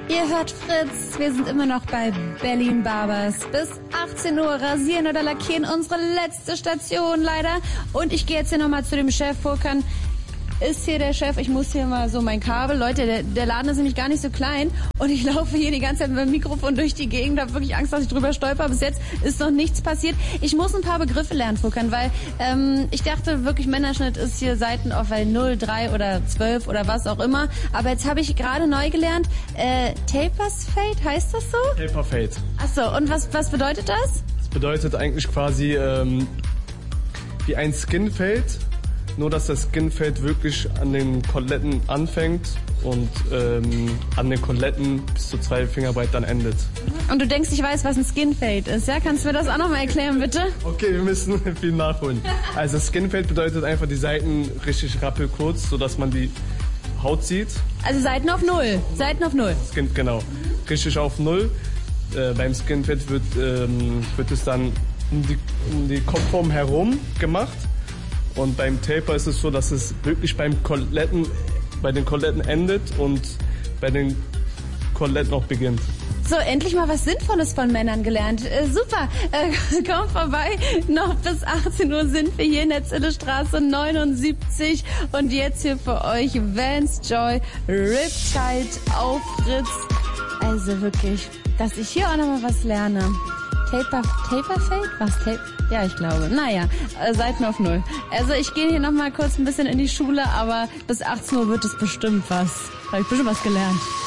Ihr hört Fritz, wir sind immer noch bei Berlin Barbers. Bis 18 Uhr rasieren oder lackieren, unsere letzte Station leider. Und ich gehe jetzt hier nochmal zu dem Chef, Furkan. Ist hier der Chef, ich muss hier mal so mein Kabel. Leute, der Laden ist nämlich gar nicht so klein und ich laufe hier die ganze Zeit mit dem Mikrofon durch die Gegend, habe wirklich Angst, dass ich drüber stolper. Bis jetzt ist noch nichts passiert. Ich muss ein paar Begriffe lernen, Furkan, weil ich dachte wirklich, Männerschnitt ist hier Seiten auf 0, 3 oder 12 oder was auch immer. Aber jetzt habe ich gerade neu gelernt, Tapers Fade, heißt das so? Taper Fade. Achso, und was bedeutet das? Das bedeutet eigentlich quasi wie ein Skin Fade. Nur, dass das Skinfade wirklich an den Koteletten anfängt und an den Koteletten bis zu 2 Finger breit dann endet. Und du denkst, ich weiß, was ein Skinfade ist, ja? Kannst du mir das auch nochmal erklären, bitte? Okay, wir müssen viel nachholen. Also Skinfade bedeutet einfach die Seiten richtig rappelkurz, sodass man die Haut sieht. Also Seiten auf 0. Seiten auf 0. Genau, richtig auf 0. Beim Skinfade wird es dann um die Kopfform herum gemacht. Und beim Taper ist es so, dass es wirklich bei den Koteletten endet und bei den Koteletten auch beginnt. So, endlich mal was Sinnvolles von Männern gelernt. Super, komm vorbei. Noch bis 18 Uhr sind wir hier in der Zillestraße 79. Und jetzt hier für euch Vance Joy, Riptide auf Fritz. Also wirklich, dass ich hier auch nochmal was lerne. Taper Fade? Was? Ja, ich glaube. Naja, Seiten auf 0. Also ich gehe hier nochmal kurz ein bisschen in die Schule, aber bis 18 Uhr wird es bestimmt was. Habe ich bestimmt was gelernt.